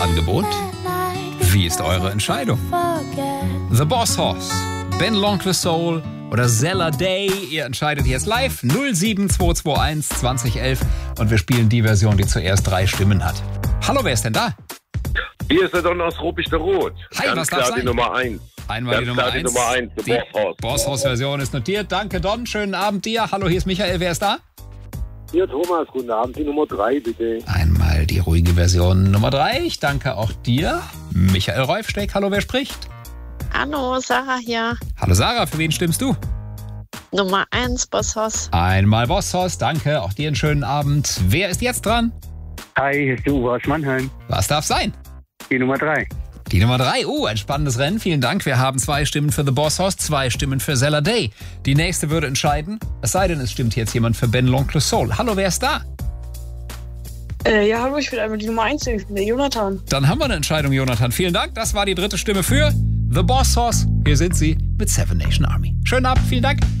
Angebot? Wie ist eure Entscheidung? The Boss Hoss, Ben L'Oncle Soul oder Zella Day? Ihr entscheidet jetzt live 07221 2011 und wir spielen die Version, die zuerst 3 Stimmen hat. Hallo, wer ist denn da? Hier ist der Don aus Ruppicht der Rot. Hi, ganz was klar darf sein? Die Nummer 1. Einmal die Nummer 1. Die Nummer 1, Die Boss Hoss Version ist notiert. Danke, Don. Schönen Abend dir. Hallo, hier ist Michael. Wer ist da? Hier Thomas, guten Abend. Die Nummer 3, bitte. Einmal die ruhige Version Nummer 3. Ich danke auch dir. Michael Reufsteck. Hallo, wer spricht? Hallo, Sarah hier. Hallo Sarah, für wen stimmst du? Nummer 1, Boss Hoss. Einmal Boss Hoss. Danke, auch dir einen schönen Abend. Wer ist jetzt dran? Hi, hier ist Uwe aus Mannheim. Was darf sein? Die Nummer 3. Die Nummer 3. Ein spannendes Rennen. Vielen Dank. Wir haben 2 Stimmen für The Boss Hoss, 2 Stimmen für Zella Day. Die nächste würde entscheiden, es sei denn, es stimmt jetzt jemand für Ben L'Oncle Soul. Hallo, wer ist da? Ja, hallo, ich will einmal die Nummer 1 nehmen, der Jonathan. Dann haben wir eine Entscheidung, Jonathan. Vielen Dank. Das war die 3. Stimme für The Boss Hoss. Hier sind sie mit Seven Nation Army. Schönen Abend. Vielen Dank.